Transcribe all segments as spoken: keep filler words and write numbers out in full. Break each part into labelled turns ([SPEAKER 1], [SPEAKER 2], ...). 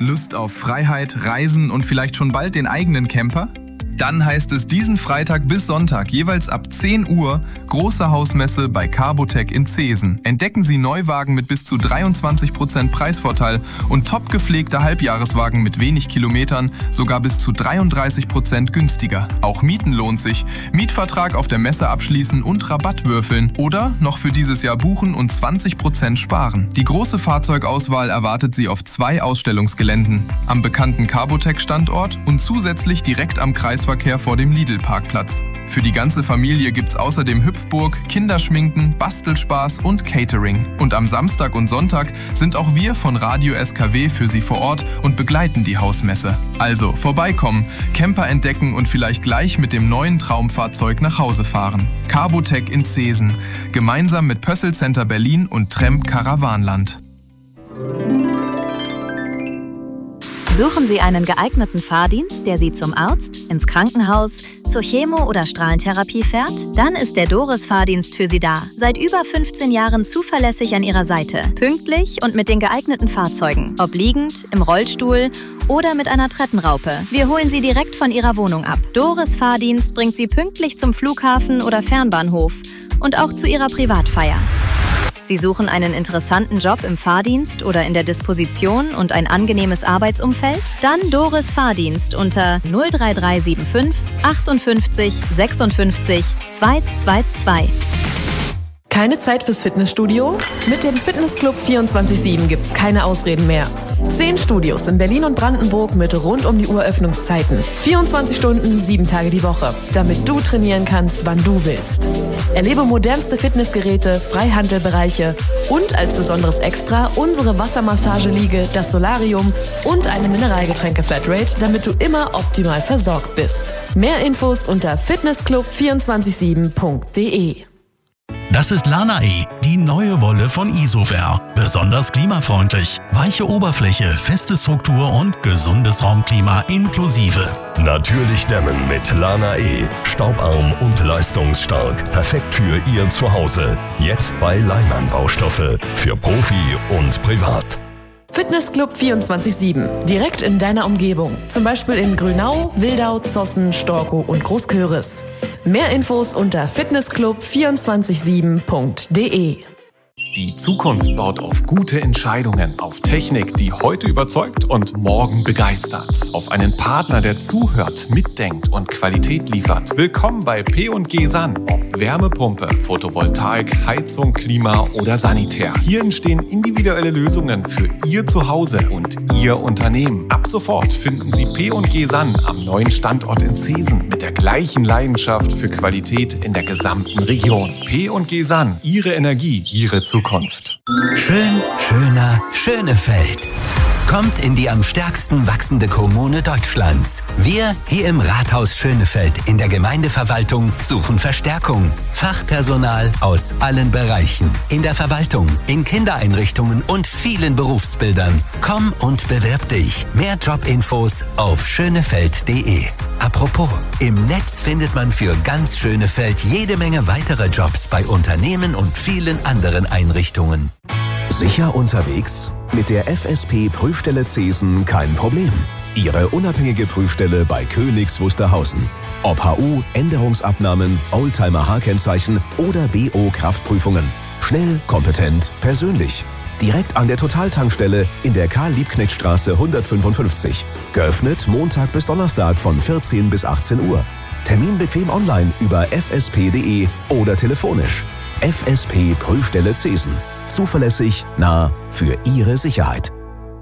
[SPEAKER 1] Lust auf Freiheit, Reisen und vielleicht schon bald den eigenen Camper? Dann heißt es diesen Freitag bis Sonntag jeweils ab zehn Uhr große Hausmesse bei Carbotec in Zeesen. Entdecken Sie Neuwagen mit bis zu dreiundzwanzig Prozent Preisvorteil und top gepflegte Halbjahreswagen mit wenig Kilometern sogar bis zu dreiunddreißig Prozent günstiger. Auch Mieten lohnt sich. Mietvertrag auf der Messe abschließen und Rabatt würfeln oder noch für dieses Jahr buchen und zwanzig Prozent sparen. Die große Fahrzeugauswahl erwartet Sie auf zwei Ausstellungsgeländen. Am bekannten Carbotec-Standort und zusätzlich direkt am Kreisverkehr vor dem Lidl-Parkplatz. Für die ganze Familie gibt's außerdem Hüpfburg, Kinderschminken, Bastelspaß und Catering. Und am Samstag und Sonntag sind auch wir von Radio S K W für Sie vor Ort und begleiten die Hausmesse. Also vorbeikommen, Camper entdecken und vielleicht gleich mit dem neuen Traumfahrzeug nach Hause fahren. Carbotec in Zeesen, gemeinsam mit Pössl Center Berlin und Tremp Caravanland.
[SPEAKER 2] Suchen Sie einen geeigneten Fahrdienst, der Sie zum Arzt, ins Krankenhaus, zur Chemo- oder Strahlentherapie fährt? Dann ist der Doris-Fahrdienst für Sie da. Seit über fünfzehn Jahren zuverlässig an Ihrer Seite. Pünktlich und mit den geeigneten Fahrzeugen. Ob liegend, im Rollstuhl oder mit einer Trettenraupe. Wir holen Sie direkt von Ihrer Wohnung ab. Doris-Fahrdienst bringt Sie pünktlich zum Flughafen oder Fernbahnhof und auch zu Ihrer Privatfeier. Sie suchen einen interessanten Job im Fahrdienst oder in der Disposition und ein angenehmes Arbeitsumfeld? Dann Doris Fahrdienst unter null drei drei sieben fünf achtundfünfzig sechsundfünfzig zweihundertzweiundzwanzig.
[SPEAKER 3] Keine Zeit fürs Fitnessstudio? Mit dem Fitnessclub vierundzwanzig sieben gibt's keine Ausreden mehr. Zehn Studios in Berlin und Brandenburg mit rund um die Uhr Öffnungszeiten. vierundzwanzig Stunden, sieben Tage die Woche. Damit du trainieren kannst, wann du willst. Erlebe modernste Fitnessgeräte, Freihandelbereiche und als besonderes Extra unsere Wassermassageliege, das Solarium und eine Mineralgetränke-Flatrate, damit du immer optimal versorgt bist. Mehr Infos unter fitnessclub vier zwei sieben punkt de.
[SPEAKER 4] Das ist Lana-E, die neue Wolle von Isover. Besonders klimafreundlich. Weiche Oberfläche, feste Struktur und gesundes Raumklima inklusive.
[SPEAKER 5] Natürlich dämmen mit Lana-E. Staubarm und leistungsstark. Perfekt für Ihr Zuhause. Jetzt bei Leimann Baustoffe. Für Profi und Privat.
[SPEAKER 3] Fitnessclub vierundzwanzig sieben. Direkt in deiner Umgebung. Zum Beispiel in Grünau, Wildau, Zossen, Storkow und Großköris. Mehr Infos unter fitnessclub vier zwei sieben punkt de.
[SPEAKER 6] Die Zukunft baut auf gute Entscheidungen, auf Technik, die heute überzeugt und morgen begeistert. Auf einen Partner, der zuhört, mitdenkt und Qualität liefert. Willkommen bei P und G San. Ob Wärmepumpe, Photovoltaik, Heizung, Klima oder Sanitär. Hier entstehen individuelle Lösungen für Ihr Zuhause und Ihr Unternehmen. Ab sofort finden Sie P und G San am neuen Standort in Zeesen mit der gleichen Leidenschaft für Qualität in der gesamten Region. P und G San, Ihre Energie, Ihre Zukunft.
[SPEAKER 7] Schön, schöner, Schönefeld. Kommt in die am stärksten wachsende Kommune Deutschlands. Wir hier im Rathaus Schönefeld in der Gemeindeverwaltung suchen Verstärkung. Fachpersonal aus allen Bereichen. In der Verwaltung, in Kindereinrichtungen und vielen Berufsbildern. Komm und bewirb dich. Mehr Jobinfos auf schönefeld punkt de. Apropos, im Netz findet man für ganz Schönefeld jede Menge weitere Jobs bei Unternehmen und vielen anderen Einrichtungen.
[SPEAKER 8] Sicher unterwegs? Mit der F S P-Prüfstelle Zeesen kein Problem. Ihre unabhängige Prüfstelle bei Königs Wusterhausen. Ob H U, Änderungsabnahmen, Oldtimer-H-Kennzeichen oder B O-Kraftprüfungen. Schnell, kompetent, persönlich. Direkt an der Totaltankstelle in der Karl-Liebknecht-Straße hundertfünfundfünfzig. Geöffnet Montag bis Donnerstag von vierzehn bis achtzehn Uhr. Termin bequem online über f s p punkt de oder telefonisch. F S P Prüfstelle Zeesen. Zuverlässig, nah, für Ihre Sicherheit.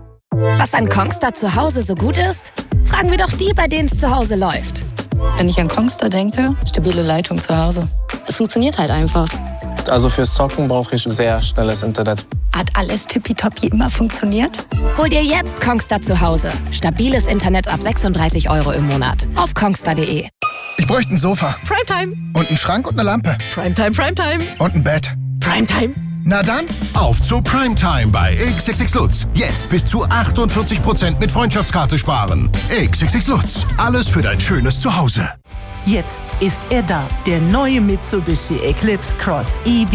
[SPEAKER 9] Was an Kongstar zu Hause so gut ist? Fragen wir doch die, bei denen es zu Hause läuft.
[SPEAKER 10] Wenn ich an Kongstar denke, stabile Leitung zu Hause. Es funktioniert halt einfach.
[SPEAKER 11] Also fürs Zocken brauche ich sehr schnelles Internet.
[SPEAKER 10] Hat alles tippitoppi immer funktioniert?
[SPEAKER 9] Hol dir jetzt Kongstar zu Hause. Stabiles Internet ab sechsunddreißig Euro im Monat. Auf kongstar punkt de.
[SPEAKER 12] Ich bräuchte ein Sofa.
[SPEAKER 13] Primetime.
[SPEAKER 12] Und einen Schrank und eine Lampe.
[SPEAKER 13] Primetime, Primetime.
[SPEAKER 12] Und ein Bett.
[SPEAKER 13] Primetime.
[SPEAKER 12] Na dann,
[SPEAKER 14] auf zu Primetime bei X X X Lutz. Jetzt bis zu achtundvierzig Prozent mit Freundschaftskarte sparen. X X X Lutz. Alles für dein schönes Zuhause.
[SPEAKER 15] Jetzt ist er da, der neue Mitsubishi Eclipse Cross E V.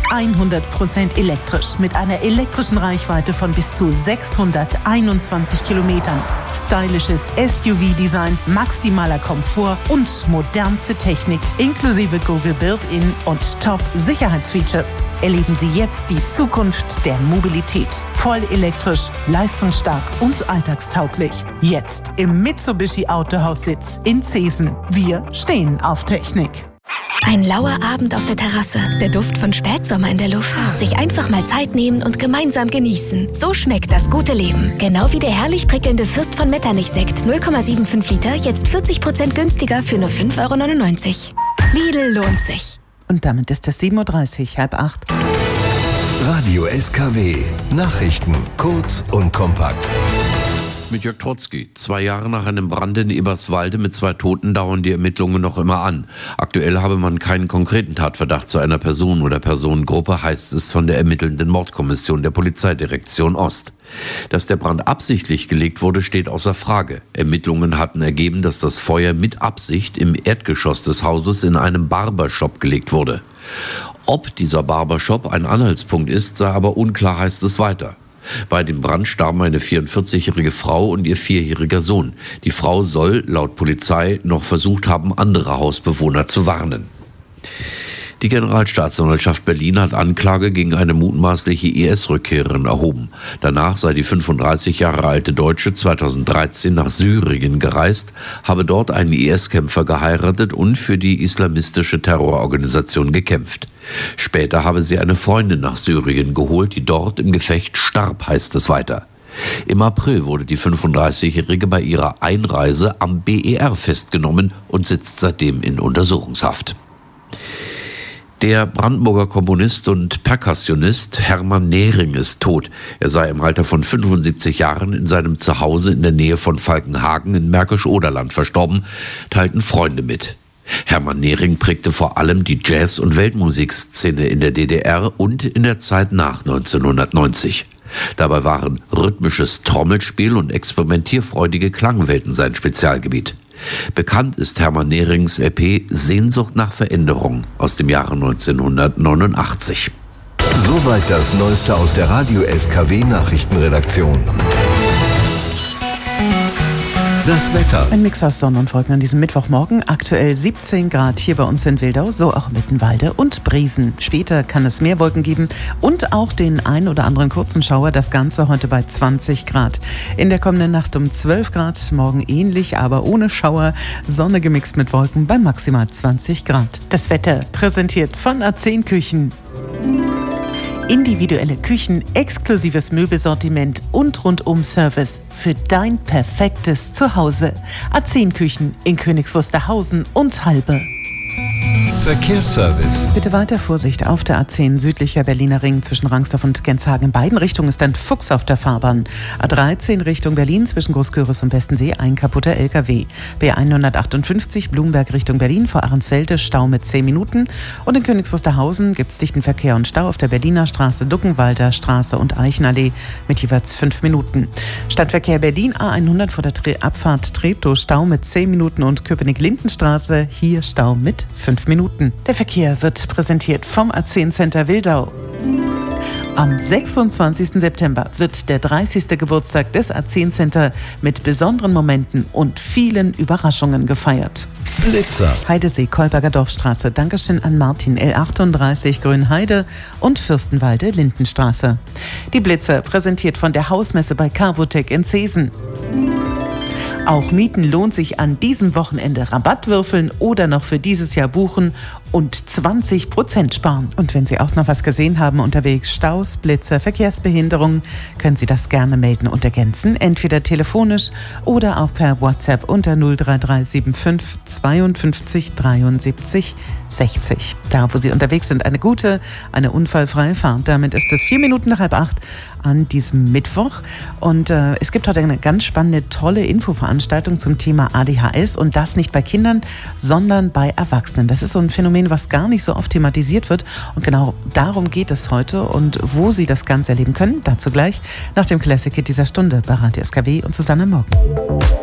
[SPEAKER 13] hundert Prozent elektrisch mit einer elektrischen Reichweite von bis zu sechshunderteinundzwanzig Kilometern. Stylisches S U V-Design, maximaler Komfort und modernste Technik inklusive Google Built-in und Top-Sicherheitsfeatures. Erleben Sie jetzt die Zukunft der Mobilität. Voll elektrisch, leistungsstark und alltagstauglich. Jetzt im Mitsubishi Autohaussitz in Zeesen. Wir stehen auf Technik.
[SPEAKER 15] Ein lauer Abend auf der Terrasse, der Duft von Spätsommer in der Luft. Sich einfach mal Zeit nehmen und gemeinsam genießen. So schmeckt das gute Leben. Genau wie der herrlich prickelnde Fürst von Metternich-Sekt. null Komma fünfundsiebzig Liter, jetzt vierzig Prozent günstiger für nur fünf Euro neunundneunzig. Lidl lohnt sich.
[SPEAKER 13] Und damit ist es sieben Uhr dreißig, halb acht.
[SPEAKER 5] Radio S K W. Nachrichten kurz und kompakt.
[SPEAKER 16] Mit Jörg Trotzki. Zwei Jahre nach einem Brand in Eberswalde mit zwei Toten dauern die Ermittlungen noch immer an. Aktuell habe man keinen konkreten Tatverdacht zu einer Person oder Personengruppe, heißt es von der ermittelnden Mordkommission der Polizeidirektion Ost. Dass der Brand absichtlich gelegt wurde, steht außer Frage. Ermittlungen hatten ergeben, dass das Feuer mit Absicht im Erdgeschoss des Hauses in einem Barbershop gelegt wurde. Ob dieser Barbershop ein Anhaltspunkt ist, sei aber unklar, heißt es weiter. Bei dem Brand starben eine vierundvierzigjährige Frau und ihr vierjähriger Sohn. Die Frau soll, laut Polizei, noch versucht haben, andere Hausbewohner zu warnen. Die Generalstaatsanwaltschaft Berlin hat Anklage gegen eine mutmaßliche I S-Rückkehrerin erhoben. Danach sei die fünfunddreißig Jahre alte Deutsche zweitausenddreizehn nach Syrien gereist, habe dort einen I S-Kämpfer geheiratet und für die islamistische Terrororganisation gekämpft. Später habe sie eine Freundin nach Syrien geholt, die dort im Gefecht starb, heißt es weiter. Im April wurde die fünfunddreißigjährige bei ihrer Einreise am B E R festgenommen und sitzt seitdem in Untersuchungshaft. Der Brandenburger Komponist und Perkussionist Hermann Nehring ist tot. Er sei im Alter von fünfundsiebzig Jahren in seinem Zuhause in der Nähe von Falkenhagen in Märkisch-Oderland verstorben, teilten Freunde mit. Hermann Nehring prägte vor allem die Jazz- und Weltmusikszene in der D D R und in der Zeit nach neunzehnhundertneunzig. Dabei waren rhythmisches Trommelspiel und experimentierfreudige Klangwelten sein Spezialgebiet. Bekannt ist Hermann Nehrings L P Sehnsucht nach Veränderung aus dem Jahre neunzehnhundertneunundachtzig.
[SPEAKER 5] Soweit das Neueste aus der Radio S K W Nachrichtenredaktion. Das Wetter.
[SPEAKER 13] Ein Mix aus Sonne und Wolken an diesem Mittwochmorgen. Aktuell siebzehn Grad hier bei uns in Wildau, so auch Mittenwalde und Briesen. Später kann es mehr Wolken geben und auch den ein oder anderen kurzen Schauer. Das Ganze heute bei zwanzig Grad. In der kommenden Nacht um zwölf Grad, morgen ähnlich, aber ohne Schauer. Sonne gemixt mit Wolken bei maximal zwanzig Grad. Das Wetter präsentiert von A zehn Küchen. Individuelle Küchen, exklusives Möbelsortiment und Rundum-Service für dein perfektes Zuhause. A zehn Küchen in Königs Wusterhausen und Halbe.
[SPEAKER 5] Verkehrsservice.
[SPEAKER 13] Bitte weiter Vorsicht auf der A zehn südlicher Berliner Ring zwischen Rangsdorf und Genshagen. In beiden Richtungen ist ein Fuchs auf der Fahrbahn. A dreizehn Richtung Berlin zwischen Großküritz und Bestensee ein kaputter L K W. B hundertachtundfünfzig Blumberg Richtung Berlin vor Ahrensfelde Stau mit zehn Minuten. Und in Königs Wusterhausen gibt es dichten Verkehr und Stau auf der Berliner Straße, Luckenwalder Straße und Eichenallee mit jeweils fünf Minuten. Stadtverkehr Berlin A hundert vor der Tre- Abfahrt Treptow Stau mit zehn Minuten und Köpenick-Lindenstraße hier Stau mit fünf Minuten. Der Verkehr wird präsentiert vom A zehn Center Wildau. Am sechsundzwanzigsten September wird der dreißigste Geburtstag des A zehn Center mit besonderen Momenten und vielen Überraschungen gefeiert.
[SPEAKER 5] Blitzer.
[SPEAKER 13] Heidesee, Kolberger Dorfstraße. Dankeschön an Martin, L achtunddreißig Grünheide und Fürstenwalde, Lindenstraße. Die Blitzer präsentiert von der Hausmesse bei Carbotec in Zeesen. Auch Mieten lohnt sich an diesem Wochenende. Rabatt würfeln oder noch für dieses Jahr buchen und zwanzig Prozent sparen. Und wenn Sie auch noch was gesehen haben unterwegs, Staus, Blitzer, Verkehrsbehinderungen, können Sie das gerne melden und ergänzen. Entweder telefonisch oder auch per WhatsApp unter null drei drei sieben fünf zweiundfünfzig dreiundsiebzig sechzig. Da, wo Sie unterwegs sind, eine gute, eine unfallfreie Fahrt. Damit ist es vier Minuten nach halb acht an diesem Mittwoch. Und äh, es gibt heute eine ganz spannende, tolle Infoveranstaltung zum Thema A D H S. Und das nicht bei Kindern, sondern bei Erwachsenen. Das ist so ein Phänomen, was gar nicht so oft thematisiert wird. Und genau darum geht es heute. Und wo Sie das Ganze erleben können, dazu gleich nach dem Classic Hit dieser Stunde bei Radio S K W und Susanne Morgen.